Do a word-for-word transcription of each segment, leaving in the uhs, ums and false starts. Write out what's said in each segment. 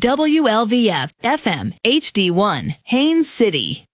W L V F F M H D one, Haines City.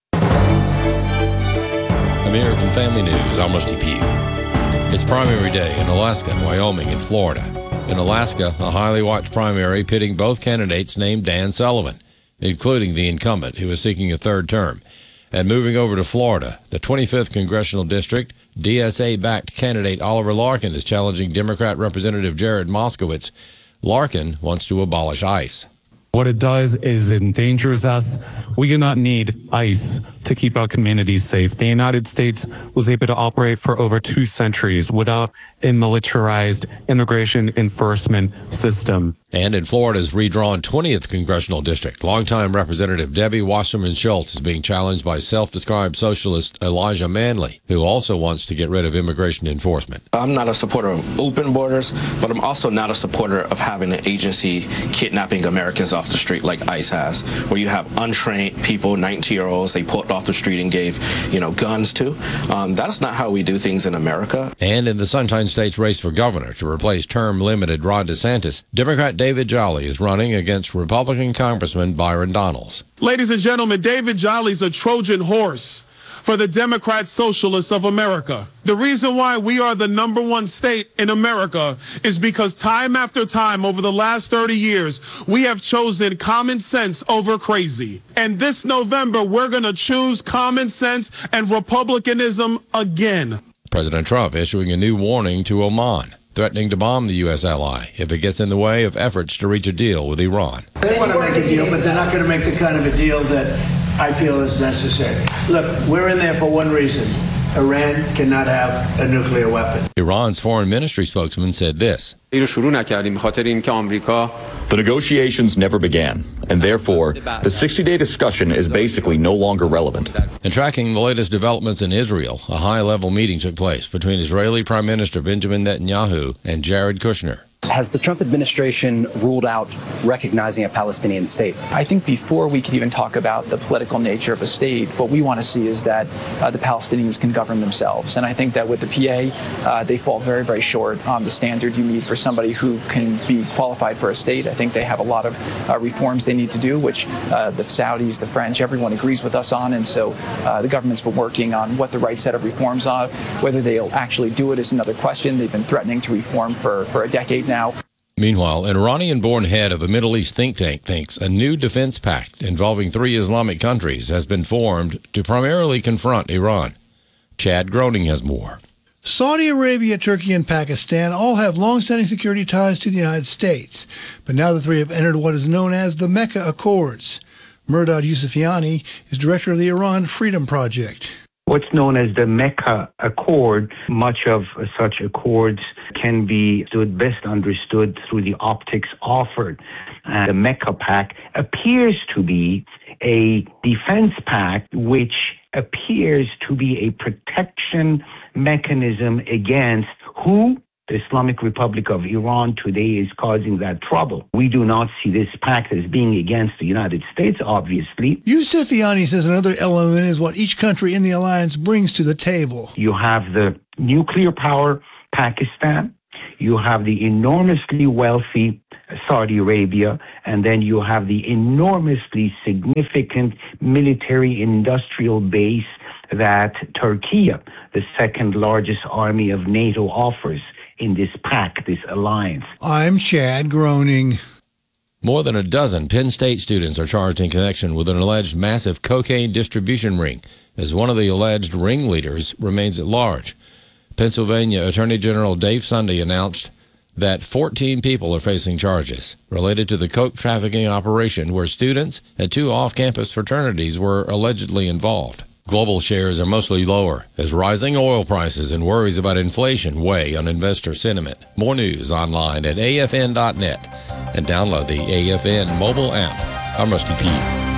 American Family News, I'm Rusty Pugh. It's primary day in Alaska, Wyoming, and Florida. In Alaska, a highly watched primary pitting both candidates named Dan Sullivan, including the incumbent who is seeking a third term. And moving over to Florida, the twenty-fifth Congressional District, D S A-backed candidate Oliver Larkin is challenging Democrat Representative Jared Moskowitz. Larkin wants to abolish ICE. What it does is it endangers us. We do not need ICE to keep our communities safe. The United States was able to operate for over two centuries without a militarized immigration enforcement system. And in Florida's redrawn twentieth Congressional District, longtime Representative Debbie Wasserman Schultz is being challenged by self-described socialist Elijah Manley, who also wants to get rid of immigration enforcement. I'm not a supporter of open borders, but I'm also not a supporter of having an agency kidnapping Americans off the street like ICE has, where you have untrained people, nineteen-year-olds, they pulled off the street and gave, you know, guns to. Um, that's not how we do things in America. And in the Sunshine State's race for governor to replace term-limited Ron DeSantis, Democrat David Jolly is running against Republican Congressman Byron Donalds. Ladies and gentlemen, David Jolly's a Trojan horse for the Democrat Socialists of America. The reason why we are the number one state in America is because time after time over the last thirty years, we have chosen common sense over crazy. And this November, we're going to choose common sense and republicanism again. President Trump issuing a new warning to Oman, threatening to bomb the U S ally if it gets in the way of efforts to reach a deal with Iran. They want to make a deal, but they're not going to make the kind of a deal that I feel is necessary. Look, we're in there for one reason. Iran cannot have a nuclear weapon. Iran's foreign ministry spokesman said this. The negotiations never began, and therefore, the sixty-day discussion is basically no longer relevant. And tracking the latest developments in Israel, a high-level meeting took place between Israeli Prime Minister Benjamin Netanyahu and Jared Kushner. Has the Trump administration ruled out recognizing a Palestinian state? I think before we could even talk about the political nature of a state, what we want to see is that uh, the Palestinians can govern themselves. And I think that with the P A, uh, they fall very, very short on the standard you need for somebody who can be qualified for a state. I think they have a lot of uh, reforms they need to do, which uh, the Saudis, the French, everyone agrees with us on. And so uh, the government's been working on what the right set of reforms are. Whether they'll actually do it is another question. They've been threatening to reform for, for a decade now. Meanwhile, an Iranian-born head of a Middle East think tank thinks a new defense pact involving three Islamic countries has been formed to primarily confront Iran. Chad Groening has more. Saudi Arabia, Turkey, and Pakistan all have long-standing security ties to the United States, but now the three have entered what is known as the Mecca Accords. Mehrdad Yousefiani is director of the Iran Freedom Project. What's known as the Mecca Accord, much of such accords can be best understood through the optics offered. Uh, the Mecca Pact appears to be a defense pact which appears to be a protection mechanism against who? The Islamic Republic of Iran today is causing that trouble. We do not see this pact as being against the United States, obviously. Yousefiani says another element is what each country in the alliance brings to the table. You have the nuclear power, Pakistan. You have the enormously wealthy Saudi Arabia, and then you have the enormously significant military industrial base that Turkey, the second largest army of NATO, offers in this pact, this alliance. I'm Chad Groening. More than a dozen Penn State students are charged in connection with an alleged massive cocaine distribution ring, as one of the alleged ringleaders remains at large. Pennsylvania Attorney General Dave Sunday announced that fourteen people are facing charges related to the coke trafficking operation where students and two off-campus fraternities were allegedly involved. Global shares are mostly lower as rising oil prices and worries about inflation weigh on investor sentiment. More news online at A F N dot net and download the A F N mobile app. I'm Rusty Pugh.